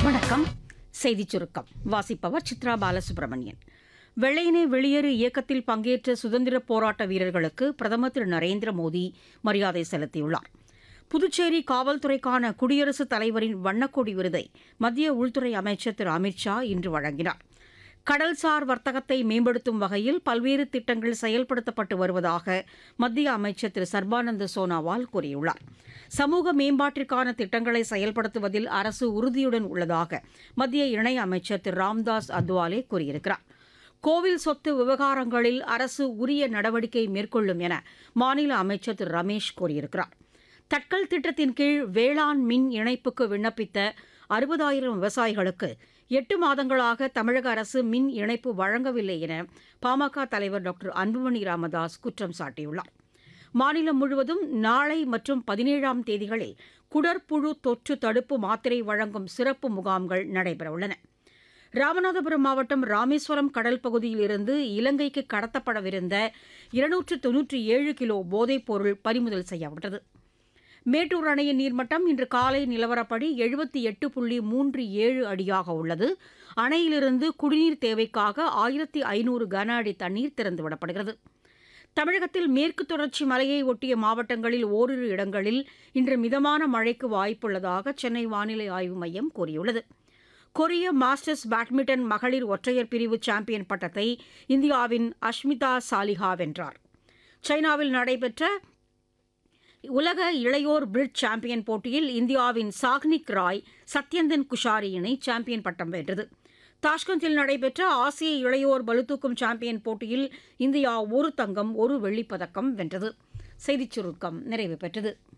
வணக்கம். செய்திச் சுருக்கம் வாசிப்பவர் சித்ரா பாலசுப்ரமணியன். வெள்ளையனே வெளியேறு இயக்கத்தில் பங்கேற்ற சுதந்திரப் போராட்ட வீரர்களுக்கு பிரதமர் திரு நரேந்திர மோடி மரியாதை செலுத்தியுள்ளார். புதுச்சேரி காவல்துறைக்கான குடியரசுத் தலைவரின் வண்ணக்கொடி விருதை மத்திய உள்துறை அமைச்சர் திரு அமித் ஷா இன்று வழங்கினார். கடல்சார் வர்த்தகத்தை மேம்படுத்தும் வகையில் பல்வேறு திட்டங்கள் செயல்படுத்தப்பட்டு வருவதாக மத்திய அமைச்சர் திரு சர்பானந்த சோனாவால் கூறியுள்ளார். சமூக மேம்பாட்டிற்கான திட்டங்களை செயல்படுத்துவதில் அரசு உறுதியுடன் உள்ளதாக மத்திய இணையமைச்சர் திரு ராம்தாஸ் அத்வாலே கூறியிருக்கிறார். கோவில் சொத்து விவகாரங்களில் அரசு உரிய நடவடிக்கை மேற்கொள்ளும் என மாநில அமைச்சர் திரு ரமேஷ் கூறியிருக்கிறார். தட்கல் திட்டத்தின் கீழ் வேளாண் மின் இணைப்புக்கு விண்ணப்பித்த 60,000 விவசாயிகளுக்கு 8 மாதங்களாக தமிழக அரசு மின் இணைப்பு வழங்கவில்லை என பாமக தலைவர் டாக்டர் அன்புமணி ராமதாஸ் குற்றம் சாட்டியுள்ளார். மாநிலம் முழுவதும் நாளை மற்றும் 17ஆம் தேதிகளில் குடற்புழு தொற்று தடுப்பு மாத்திரை வழங்கும் சிறப்பு முகாம்கள் நடைபெறவுள்ளன. ராமநாதபுரம் மாவட்டம் ராமேஸ்வரம் கடல் பகுதியில் இருந்து இலங்கைக்கு கடத்தப்படவிருந்த 297 கிலோ போதைப் பொருள் பறிமுதல் செய்யப்பட்டது. மேட்டூர் அணையின் நீர்மட்டம் இன்று காலை நிலவரப்படி 78.37 அடியாக உள்ளது. அணையிலிருந்து குடிநீர் தேவைக்காக 1500 கன அடி தண்ணீர் திறந்துவிடப்படுகிறது. தமிழகத்தில் மேற்கு தொடர்ச்சி மலையை ஒட்டிய மாவட்டங்களில் ஓரிரு இடங்களில் இன்று மிதமான மழைக்கு வாய்ப்புள்ளதாக சென்னை வானிலை ஆய்வு மையம் கூறியுள்ளது. கொரிய மாஸ்டர்ஸ் பேட்மிண்டன் மகளிர் ஒற்றையர் பிரிவு சாம்பியன் பட்டத்தை இந்தியாவின் அஷ்மிதா சாலிஹா வென்றார். சைனாவில் நடைபெற்ற உலக இளையோர் பிரிட்ஜ் சாம்பியன் போட்டியில் இந்தியாவின் சாக்னிக் ராய் சத்யந்தன் குஷாரி இணை சாம்பியன் பட்டம் வென்றது. தாஷ்கந்தில் நடைபெற்ற ஆசிய இளையோர் பளுதூக்கும் சாம்பியன் போட்டியில் இந்தியா 1 தங்கம் 1 வெள்ளிப் பதக்கம் வென்றது. செய்திச் சுருக்கம் நிறைவு பெற்றது.